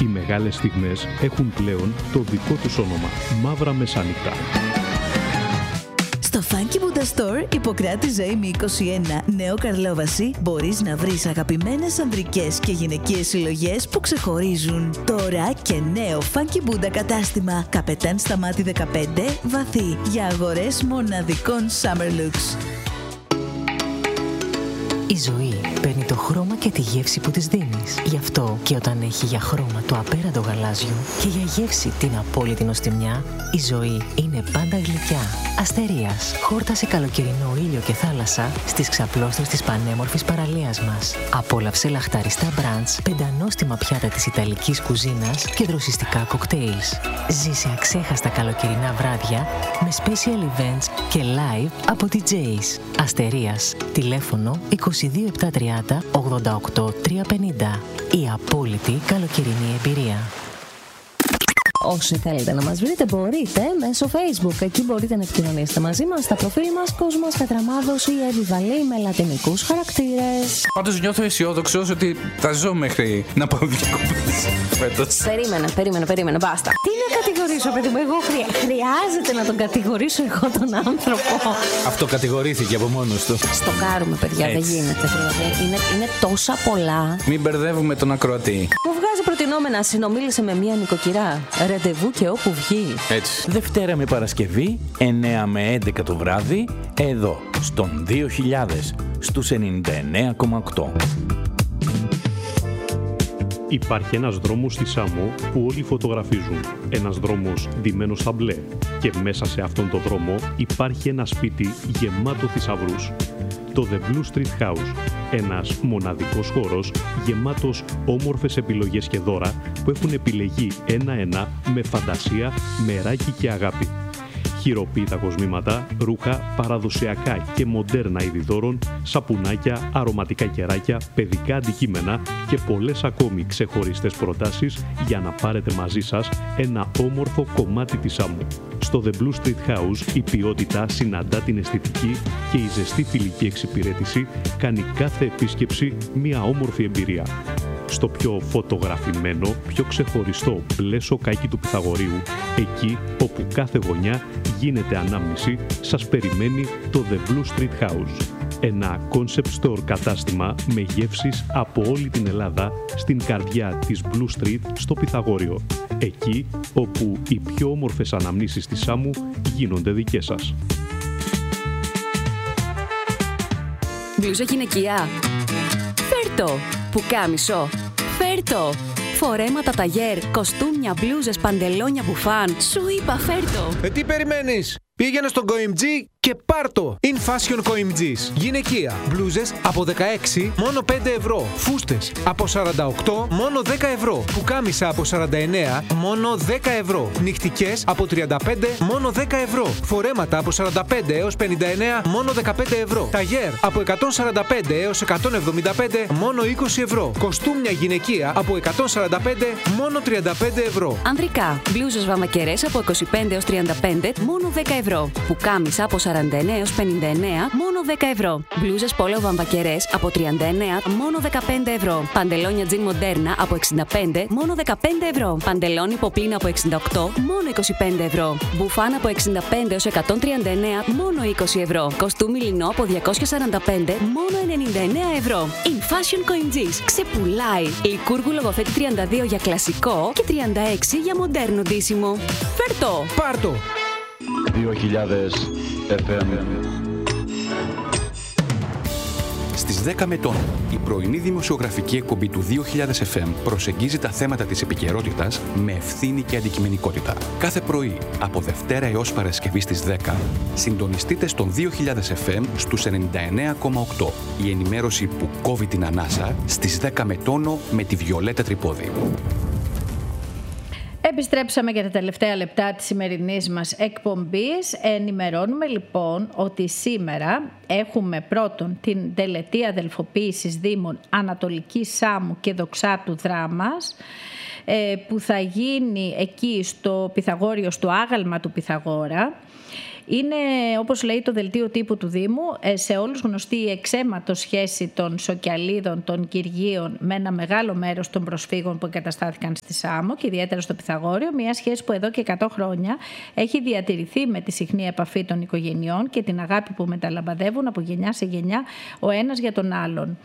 Οι μεγάλες στιγμές έχουν πλέον το δικό τους όνομα. Μαύρα Μεσάνυχτα. Στο Funky Buddha Store, Ιπποκράτη Ζωήμη 21, Νέο Καρλόβαση, μπορείς να βρεις αγαπημένες ανδρικές και γυναικείες συλλογές που ξεχωρίζουν. Τώρα και νέο Funky Buddha κατάστημα, Καπετάν Σταμάτη 15, Βαθύ, για αγορές μοναδικών Summer Looks. Η ζωή παίρνει το χρώμα και τη γεύση που της δίνεις. Γι' αυτό και όταν έχει για χρώμα το απέραντο γαλάζιο και για γεύση την απόλυτη νοστιμιά, η ζωή είναι πάντα γλυκιά. Αστερίας, χόρτασε καλοκαιρινό ήλιο και θάλασσα στις ξαπλώστρες της πανέμορφης παραλίας μας. Απόλαυσε λαχταριστά μπραντς, πεντανόστιμα πιάτα της ιταλικής κουζίνας και δροσιστικά κοκτέιλς. Ζήσε αξέχαστα καλοκαιρινά βράδια με special events και live από DJs. Αστερίας, τηλέφωνο 22730 88 350. Η απόλυτη καλοκαιρινή εμπειρία. Όσοι θέλετε να μας βρείτε μπορείτε μέσω Facebook. Εκεί μπορείτε να επικοινωνήσετε μαζί μας στα προφίλ μας Κόσμος Κατραμάδος ή Εβιβαλή με λατινικούς χαρακτήρες. Πάντως νιώθω αισιόδοξος ότι θα ζω μέχρι να πάω διακοπές φέτος. Περίμενε, μπάστα. Τι να κατηγορήσω, παιδί μου, εγώ χρειάζεται να τον κατηγορήσω εγώ τον άνθρωπο. Αυτό κατηγορήθηκε από μόνος του. Στο κάνουμε, παιδιά, δεν γίνεται. Είναι τόσα πολλά. Μην μπερδεύουμε τον ακροατή. Μου βγάζει προτινόμενα, συνομίλησε με μία νοικοκυρά. Ραντεβού και όπου βγει. Έτσι. Δευτέρα με Παρασκευή, 9 με 11 το βράδυ, εδώ, στον 2000, στους 99,8. Υπάρχει ένας δρόμος στη Σάμο που όλοι φωτογραφίζουν. Ένας δρόμος ντυμένος στα μπλε. Και μέσα σε αυτόν τον δρόμο υπάρχει ένα σπίτι γεμάτο θησαυρούς. Το The Blue Street House. Ένας μοναδικός χώρος γεμάτος όμορφες επιλογές και δώρα που έχουν επιλεγεί ένα-ένα με φαντασία, μεράκι και αγάπη. Χειροποίητα κοσμήματα, ρούχα, παραδοσιακά και μοντέρνα είδη δώρων, σαπουνάκια, αρωματικά κεράκια, παιδικά αντικείμενα και πολλές ακόμη ξεχωριστές προτάσεις για να πάρετε μαζί σας ένα όμορφο κομμάτι της άμμου. Στο The Blue Street House η ποιότητα συναντά την αισθητική και η ζεστή φιλική εξυπηρέτηση κάνει κάθε επίσκεψη μια όμορφη εμπειρία. Στο πιο φωτογραφημένο, πιο ξεχωριστό μπλε σοκάκι του Πυθαγορείου, εκεί όπου κάθε γωνιά γίνεται ανάμνηση, σας περιμένει το The Blue Street House. Ένα concept store κατάστημα με γεύσεις από όλη την Ελλάδα στην καρδιά της Blue Street στο Πυθαγόριο. Εκεί όπου οι πιο όμορφες αναμνήσεις της Σάμου γίνονται δικές σας. Μπλούζα γυναικεία. Φέρτο. Πουκάμισο. Φέρτο. Φορέματα ταγέρ, κοστούμια, μπλούζες, παντελόνια, μπουφάν. Σου είπα φέρτο. Τι περιμένεις? Πήγαινε στον COIMG και πάρτο! In Fashion COIMG's. Γυναικεία. Μπλούζες από 16 μόνο 5 ευρώ. Φούστες από 48 μόνο 10 ευρώ. Πουκάμισα από 49 μόνο 10 ευρώ. Νυχτικές από 35 μόνο 10 ευρώ. Φορέματα από 45 έως 59 μόνο 15 ευρώ. Ταγέρ από 145 έως 175 μόνο 20 ευρώ. Κοστούμια γυναικεία από 145 μόνο 35 ευρώ. Ανδρικά. Μπλούζες βαμακερές από 25 έως 35 μόνο 10 ευρώ. Πουκάμισα από 49 έως 59 μόνο 10 ευρώ. Μπλούζες πόλο βαμβακερές από 39 μόνο 15 ευρώ. Παντελόνια τζιν μοντέρνα από 65 μόνο 15 ευρώ. Παντελόνι ποπλίνα από 68 μόνο 25 ευρώ. Μπουφάν από 65 έως 139 μόνο 20 ευρώ. Κοστούμι λινό από 245 μόνο 99 ευρώ. In Fashion COIMG's. Ξεπουλάει. Λικούργου Λογοθέτη 32 για κλασικό και 36 για μοντέρνο ντύσιμο. Φέρτο! Πάρτο! 2000 FM. Στις 10 μετών, η πρωινή δημοσιογραφική εκπομπή του 2000 FM προσεγγίζει τα θέματα της επικαιρότητας με ευθύνη και αντικειμενικότητα. Κάθε πρωί, από Δευτέρα έως Παρασκευή στις 10, συντονιστείτε στον 2000 FM στους 99,8. Η ενημέρωση που κόβει την ανάσα στις 10 μετώνω με τη Βιολέτα Τρυπόδη. Επιστρέψαμε για τα τελευταία λεπτά της σημερινής μας εκπομπής. Ενημερώνουμε λοιπόν ότι σήμερα έχουμε πρώτον την τελετή αδελφοποίησης Δήμων Ανατολικής Σάμου και Δοξάτου Δράμας. που θα γίνει εκεί στο Πυθαγόριο, στο άγαλμα του Πυθαγόρα. Είναι, όπως λέει το δελτίο τύπου του Δήμου, σε όλους γνωστή η εξαίματος σχέση των Σοκιαλίδων, των Κυργίων με ένα μεγάλο μέρος των προσφύγων που εγκαταστάθηκαν στη Σάμο και ιδιαίτερα στο Πυθαγόριο, μια σχέση που εδώ και 100 χρόνια έχει διατηρηθεί με τη συχνή επαφή των οικογενειών και την αγάπη που μεταλαμπαδεύουν από γενιά σε γενιά ο ένας για τον άλλον.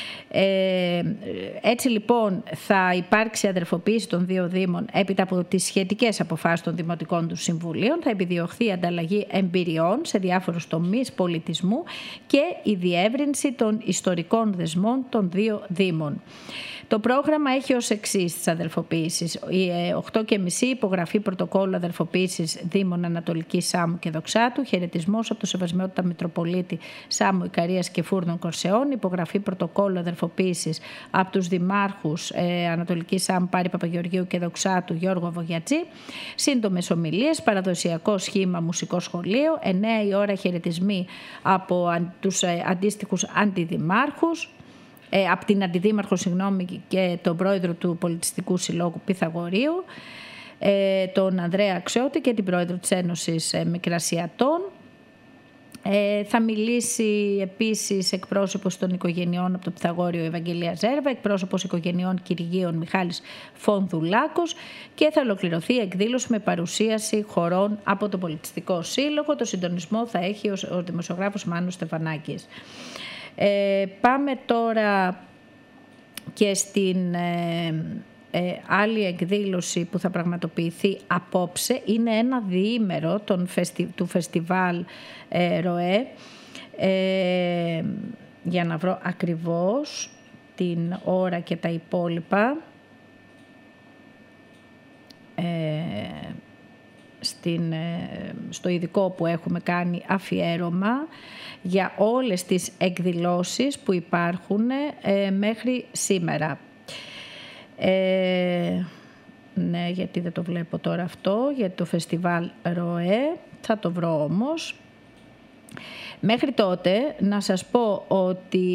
Έτσι λοιπόν θα υπάρξει αδερφοποίηση των δύο Δήμων έπειτα από τις σχετικές αποφάσεις των Δημοτικών του Συμβουλίων, θα επιδιωχθεί ανταλλαγή εμπειριών σε διάφορους τομείς πολιτισμού και η διεύρυνση των ιστορικών δεσμών των δύο Δήμων. Το πρόγραμμα έχει ως εξής τις αδελφοποίησεις. 8:30 υπογραφή πρωτοκόλλου αδελφοποίησης Δήμων Ανατολικής Σάμου και Δοξάτου, χαιρετισμός από το Σεβασμιότητα Μητροπολίτη Σάμου, Ικαρίας και Φούρνων Κορσεών, υπογραφή πρωτοκόλλου αδελφοποίησης από τους Δημάρχους Ανατολικής Σάμου Πάρη Παπαγεωργίου και Δοξάτου Γιώργο Βογιατζή, σύντομες ομιλίες, παραδοσιακό σχήμα μουσικό σχολείο, 9 η ώρα χαιρετισμοί από τους αντίστοιχους αντιδημάρχους, από την Αντιδήμαρχο και τον πρόεδρο του Πολιτιστικού Συλλόγου Πυθαγορείου, τον Ανδρέα Αξιώτη και την πρόεδρο της Ένωσης Μικρασιατών. Θα μιλήσει επίσης εκπρόσωπος των οικογενειών από το Πυθαγόριο Ευαγγελία Ζέρβα, εκπρόσωπος οικογενειών Κυργίων Μιχάλης Φονδουλάκος και θα ολοκληρωθεί η εκδήλωση με παρουσίαση χορών από το Πολιτιστικό Σύλλογο. Το συντονισμό θα έχει ο δημοσιογράφος Μάνος Στεφανάκης. Πάμε τώρα και στην άλλη εκδήλωση που θα πραγματοποιηθεί απόψε. Είναι ένα διήμερο του φεστιβάλ ΡΟΕ. Για να βρω ακριβώς την ώρα και τα υπόλοιπα. Στο ειδικό που έχουμε κάνει αφιέρωμα για όλες τις εκδηλώσεις που υπάρχουν μέχρι σήμερα. Ναι, γιατί δεν το βλέπω τώρα αυτό, για το φεστιβάλ ΡΟΕ, θα το βρω όμως. Μέχρι τότε να σας πω ότι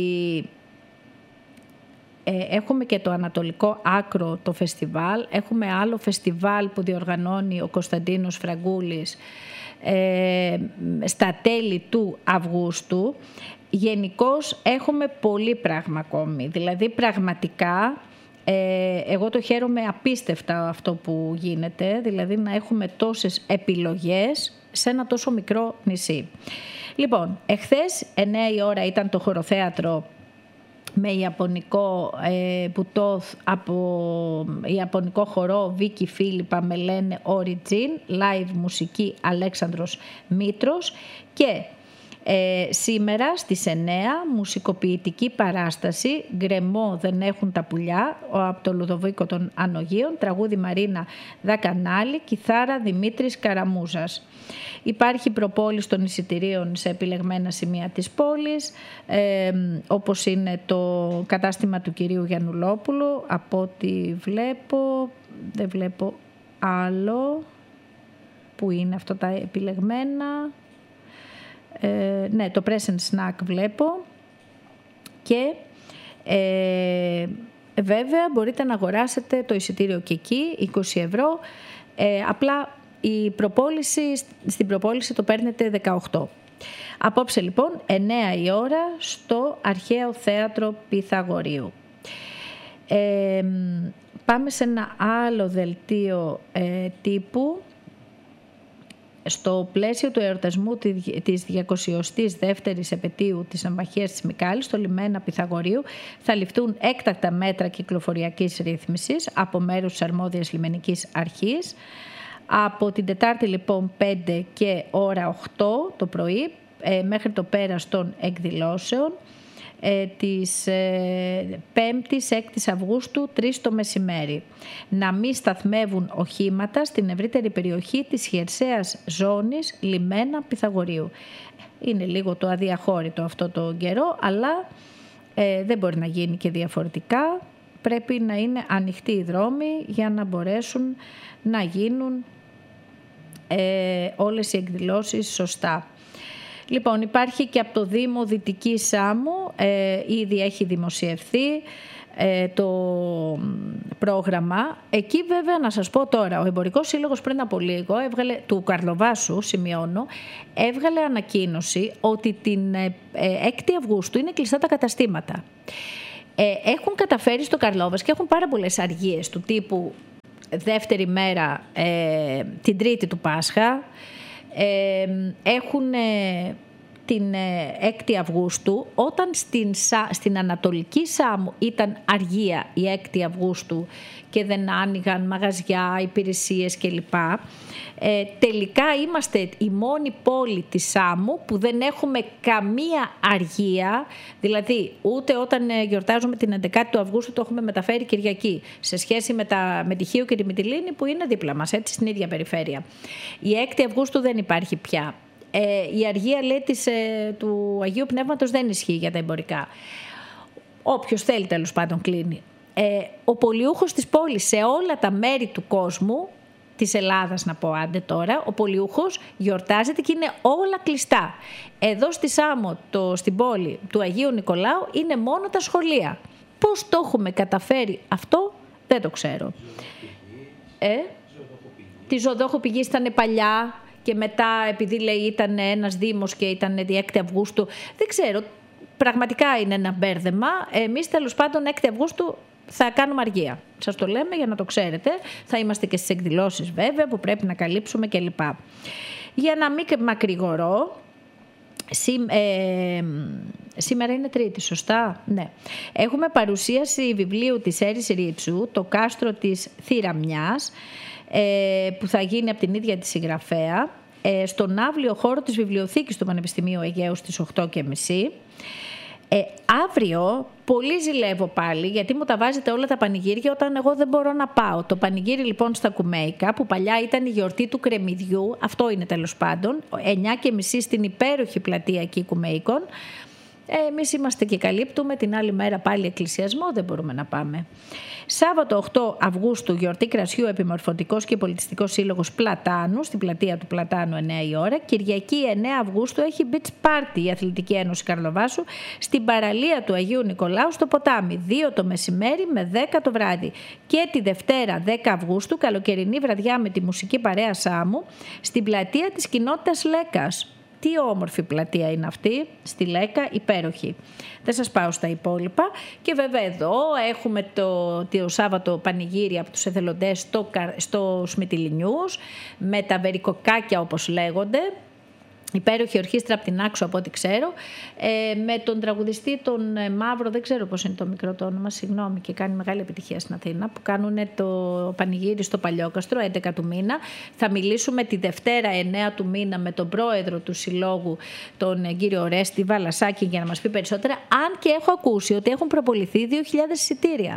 έχουμε και το Ανατολικό Άκρο το φεστιβάλ, έχουμε άλλο φεστιβάλ που διοργανώνει ο Κωνσταντίνος Φραγκούλης στα τέλη του Αυγούστου. Γενικώς έχουμε πολύ πράγμα ακόμη, δηλαδή πραγματικά εγώ το χαίρομαι απίστευτα αυτό που γίνεται, δηλαδή να έχουμε τόσες επιλογές σε ένα τόσο μικρό νησί. Λοιπόν, εχθές 9 η ώρα ήταν το χωροθέατρο με ιαπωνικό μπουτόθ από ιαπωνικό χορό Βίκη Φίλιππα με λένε Origin, live μουσική Αλέξανδρος Μήτρος και σήμερα στις 9 μουσικοποιητική παράσταση «Γκρεμό δεν έχουν τα πουλιά» από το Λουδοβίκο των Ανογείων, τραγούδι Μαρίνα Δακανάλη, κιθάρα Δημήτρης Καραμούζας. Υπάρχει προπόληση των εισιτηρίων σε επιλεγμένα σημεία της πόλης, όπως είναι το κατάστημα του κυρίου Γιαννουλόπουλου. Από ό,τι βλέπω, δεν βλέπω άλλο που είναι αυτά τα επιλεγμένα. Ναι, το Press and Snack βλέπω και βέβαια μπορείτε να αγοράσετε το εισιτήριο και εκεί, 20 ευρώ. Απλά στην προπόληση το παίρνετε 18. Απόψε λοιπόν 9 η ώρα στο Αρχαίο Θέατρο Πυθαγορείου. Πάμε σε ένα άλλο δελτίο τύπου. Στο πλαίσιο του εορτασμού της 202ης επετείου της Αμμαχίας της Μικάλης στο λιμένα Πυθαγορείου θα ληφθούν έκτακτα μέτρα κυκλοφοριακής ρύθμισης από μέρους της αρμόδιας λιμενικής αρχής. Από την Τετάρτη λοιπόν 5 και ώρα 8 το πρωί μέχρι το πέρας των εκδηλώσεων της 5ης 6ης Αυγούστου 3 το μεσημέρι. Να μην σταθμεύουν οχήματα στην ευρύτερη περιοχή της χερσαίας ζώνης λιμένα Πυθαγορείου. Είναι λίγο το αδιαχώρητο αυτό το καιρό, αλλά δεν μπορεί να γίνει και διαφορετικά. Πρέπει να είναι ανοιχτοί οι δρόμοι για να μπορέσουν να γίνουν όλες οι εκδηλώσεις σωστά. Λοιπόν, υπάρχει και από το Δήμο Δυτική Σάμου, ήδη έχει δημοσιευθεί το πρόγραμμα. Εκεί βέβαια να σας πω τώρα, ο Εμπορικός Σύλλογος πριν από λίγο του Καρλοβάσου, σημειώνω, έβγαλε ανακοίνωση ότι την 6η Αυγούστου είναι κλειστά τα καταστήματα. Έχουν καταφέρει στο Καρλόβας και έχουν πάρα πολλές αργίες του τύπου δεύτερη μέρα, την Τρίτη του Πάσχα, έχουν την 6η Αυγούστου, όταν στην Ανατολική Σάμου ήταν αργία η 6η Αυγούστου και δεν άνοιγαν μαγαζιά, υπηρεσίες κλπ. Τελικά είμαστε η μόνη πόλη της Σάμου που δεν έχουμε καμία αργία, δηλαδή ούτε όταν γιορτάζουμε την 11η του Αυγούστου το έχουμε μεταφέρει Κυριακή, σε σχέση με τη Χίου και τη Μυτιλήνη που είναι δίπλα μας, έτσι, στην ίδια περιφέρεια. Η 6η Αυγούστου δεν υπάρχει πια. Η αργία, λέει, του Αγίου Πνεύματος δεν ισχύει για τα εμπορικά. Όποιος θέλει τέλος πάντων κλείνει. Ο πολιούχος της πόλης σε όλα τα μέρη του κόσμου, της Ελλάδας να πω άντε τώρα, ο πολιούχος γιορτάζεται και είναι όλα κλειστά. Εδώ στη Σάμο, στην πόλη του Αγίου Νικολάου, είναι μόνο τα σχολεία. Πώς το έχουμε καταφέρει αυτό δεν το ξέρω. Τη ζωοδόχο-πηγή ήταν παλιά και μετά επειδή λέει ήταν ένας δήμος και ήταν 6 Αυγούστου, δεν ξέρω, πραγματικά είναι ένα μπέρδεμα. Εμείς τέλος πάντων 6 Αυγούστου θα κάνουμε αργία. Σας το λέμε για να το ξέρετε. Θα είμαστε και στις εκδηλώσεις βέβαια που πρέπει να καλύψουμε κλπ. Για να μην μακρηγορώ, σήμερα είναι Τρίτη, σωστά? Ναι. Έχουμε παρουσίαση βιβλίου της Έρης Ρίτσου, το κάστρο της Θηραμιάς, που θα γίνει από την ίδια τη συγγραφέα, στον αύλιο χώρο της Βιβλιοθήκης του Πανεπιστημίου Αιγαίου στις 8:30. Αύριο πολύ ζηλεύω πάλι, γιατί μου τα βάζετε όλα τα πανηγύρια όταν εγώ δεν μπορώ να πάω. Το πανηγύρι λοιπόν στα Κουμέικα, που παλιά ήταν η γιορτή του κρεμμυδιού, αυτό είναι τέλος πάντων, 9:30 στην υπέροχη πλατεία εκεί Κουμέικων. Εμείς είμαστε και καλύπτουμε, την άλλη μέρα πάλι εκκλησιασμό, δεν μπορούμε να πάμε. Σάββατο 8 Αυγούστου γιορτή κρασιού, Επιμορφωτικός και Πολιτιστικός Σύλλογος Πλατάνου, στην πλατεία του Πλατάνου 9 η ώρα. Κυριακή 9 Αυγούστου έχει beach party η Αθλητική Ένωση Καρλοβάσου στην παραλία του Αγίου Νικολάου στο ποτάμι, 2 το μεσημέρι με 10 το βράδυ. Και τη Δευτέρα 10 Αυγούστου καλοκαιρινή βραδιά με τη μουσική παρέα Σάμου στην πλατεία της κοινότητας Λέκας. Τι όμορφη πλατεία είναι αυτή, στη Λέκα, υπέροχη. Δεν σας πάω στα υπόλοιπα. Και βέβαια εδώ έχουμε το Σάββατο πανηγύρι από τους εθελοντές στο Σμιτιλινιούς, με τα βερικοκάκια όπως λέγονται. Υπέροχη ορχήστρα από την Άξο από ό,τι ξέρω, με τον τραγουδιστή τον Μαύρο, δεν ξέρω πώς είναι το μικρό το όνομα, συγγνώμη, και κάνει μεγάλη επιτυχία στην Αθήνα, που κάνουν το πανηγύρι στο Παλιόκαστρο 11 του μήνα. Θα μιλήσουμε τη Δευτέρα 9 του μήνα με τον πρόεδρο του συλλόγου, τον κύριο Ρέστη Βαλασάκη, για να μας πει περισσότερα, αν και έχω ακούσει ότι έχουν προποληθεί 2.000 εισιτήρια.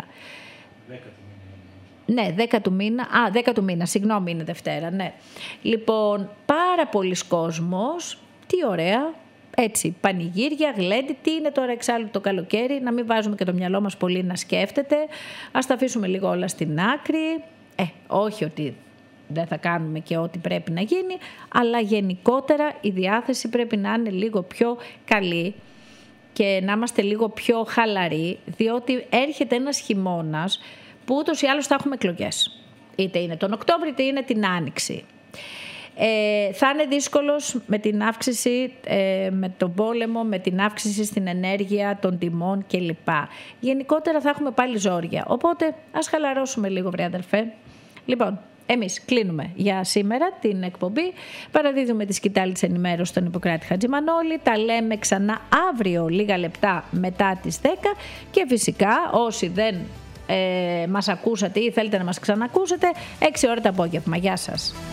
Ναι, 10 του μήνα. 10 του μήνα, συγγνώμη, είναι Δευτέρα, ναι. Λοιπόν, πάρα πολλοί κόσμος, τι ωραία, έτσι, πανηγύρια, γλέντι, τι είναι τώρα εξάλλου το καλοκαίρι, να μην βάζουμε και το μυαλό μας πολύ να σκέφτεται, ας τα αφήσουμε λίγο όλα στην άκρη, όχι ότι δεν θα κάνουμε και ό,τι πρέπει να γίνει, αλλά γενικότερα η διάθεση πρέπει να είναι λίγο πιο καλή και να είμαστε λίγο πιο χαλαροί, διότι έρχεται ένας χειμώνας που ούτως ή άλλως θα έχουμε εκλογές. Είτε είναι τον Οκτώβριο, είτε είναι την Άνοιξη. Θα είναι δύσκολος με την αύξηση, με τον πόλεμο, με την αύξηση στην ενέργεια, των τιμών κλπ. Γενικότερα θα έχουμε πάλι ζόρια. Οπότε ας χαλαρώσουμε λίγο, βρε αδελφέ. Λοιπόν, εμείς κλείνουμε για σήμερα την εκπομπή. Παραδίδουμε τη σκητάλη της ενημέρωσης στον Ιπποκράτη Χατζημανόλη. Τα λέμε ξανά αύριο, λίγα λεπτά μετά τις 10. Και φυσικά όσοι δεν μας ακούσατε ή θέλετε να μας ξανακούσετε, 6 ώρα το απόγευμα. Γεια σας.